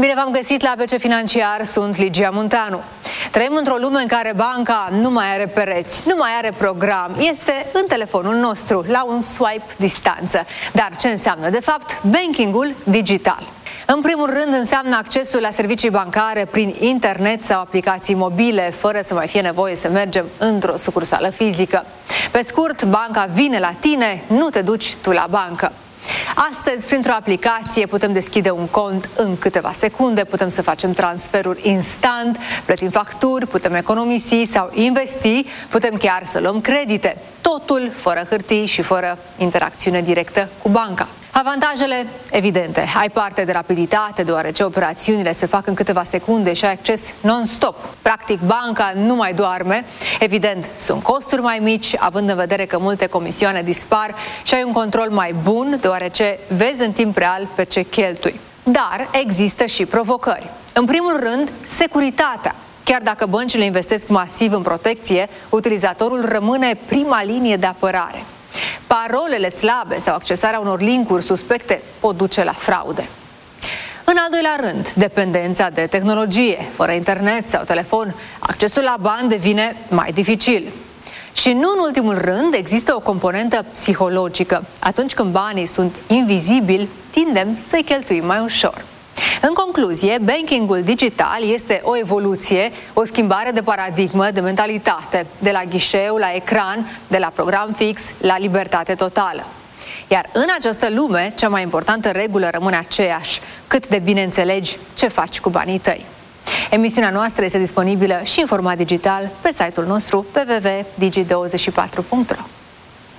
Bine v-am găsit la ABC Financiar, sunt Ligia Munteanu. Trăim într-o lume în care banca nu mai are pereți, nu mai are program, este în telefonul nostru, la un swipe distanță. Dar ce înseamnă, de fapt, bankingul digital? În primul rând înseamnă accesul la servicii bancare prin internet sau aplicații mobile, fără să mai fie nevoie să mergem într-o sucursală fizică. Pe scurt, banca vine la tine, nu te duci tu la bancă. Astăzi, printr-o aplicație, putem deschide un cont în câteva secunde, putem să facem transferuri instant, plătim facturi, putem economisi sau investi, putem chiar să luăm credite. Totul fără hârtii și fără interacțiune directă cu banca. Avantajele evidente. Ai parte de rapiditate, deoarece operațiunile se fac în câteva secunde și ai acces non-stop. Practic, banca nu mai doarme. Evident, sunt costuri mai mici, având în vedere că multe comisioane dispar și ai un control mai bun, deoarece vezi în timp real pe ce cheltui. Dar există și provocări. În primul rând, securitatea. Chiar dacă băncile investesc masiv în protecție, utilizatorul rămâne prima linie de apărare. Parolele slabe sau accesarea unor linkuri suspecte pot duce la fraude. În al doilea rând, dependența de tehnologie. Fără internet sau telefon, accesul la bani devine mai dificil. Și nu în ultimul rând, există o componentă psihologică. Atunci când banii sunt invizibili, tindem să-i cheltuim mai ușor. În concluzie, bankingul digital este o evoluție, o schimbare de paradigmă, de mentalitate, de la ghișeu la ecran, de la program fix la libertate totală. Iar în această lume, cea mai importantă regulă rămâne aceeași: cât de bine înțelegi ce faci cu banii tăi. Emisiunea noastră este disponibilă și în format digital pe site-ul nostru www.digi24.ro.